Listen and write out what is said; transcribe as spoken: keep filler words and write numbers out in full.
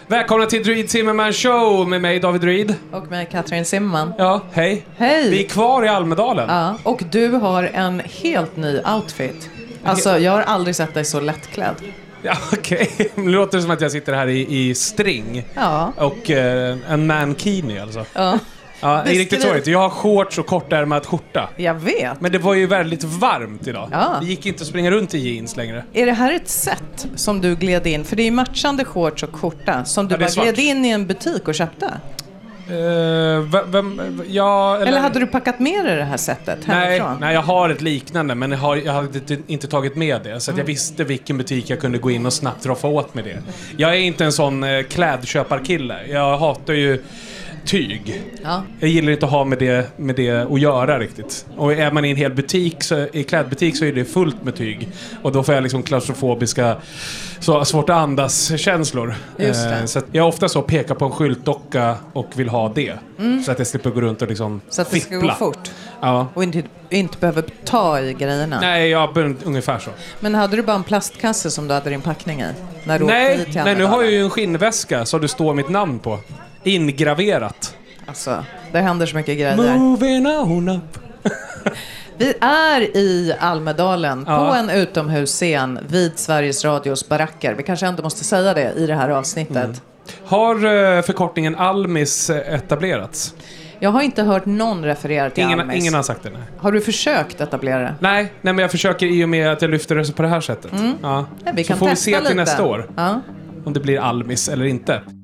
Välkomna till Druid Zimmerman Show med mig David Druid. Och med Katrin Zimmerman. Ja, hej. Hej. Vi är kvar i Almedalen. Ja, och du har en helt ny outfit. Alltså, jag har aldrig sett dig så lättklädd. Ja, okej. Okay. Det låter som att jag sitter här i, i string. Ja. Och eh, en mankini alltså. Ja. Ja, det är riktigt sorgligt. Jag har shorts och kortärmad skjorta. Jag vet. Men det var ju väldigt varmt idag. Ja. Det gick inte att springa runt i jeans längre. Är det här ett sätt som du gled in? För det är matchande shorts och skjorta som du Ja, det är bara svart. gled in i en butik och köpte. Uh, vem, vem, ja, eller... Eller hade du packat med dig det här sättet nej, hemifrån? nej, jag har ett liknande, men jag har, jag har inte tagit med det. Så att jag visste vilken butik jag kunde gå in och snabbt roffa åt med det. Jag är inte en sån eh, klädköparkille. Jag hatar ju tyg. Ja. Jag gillar inte att ha med det, med det att göra riktigt. Och är man i en hel butik, så, i klädbutik, så är det fullt med tyg. Och då får jag liksom klaustrofobiska, så svårt att andas känslor. Just det. Eh, så att jag ofta så pekar på en skyltdocka och vill ha det. Mm. Så att jag slipper gå runt och liksom Så att det ska fippla. gå fort. Ja. Och inte, inte behöver ta i grejerna. Nej, jag bör, ungefär så. Men hade du bara en plastkasse som du hade din packning i? När du åkte Nej, hit till nej, nu Almedalen? har jag ju en skinnväska så det står mitt namn på. Ingraverat. Alltså, det händer så mycket grejer där. Moving on up. Vi är i Almedalen Ja. på en utomhusscen vid Sveriges Radios baracker. Vi kanske ändå måste säga det i det här avsnittet. Mm. Har eh, förkortningen Almis eh, etablerats? Jag har inte hört någon referera till Ingen, Almis. ingen har sagt det, nej. Har du försökt etablera det? Nej, nej, men jag försöker i och med att jag lyfter det på det här sättet. Ja. Ja, vi Så kan får vi testa se till lite. nästa år Ja. om det blir Almis eller inte.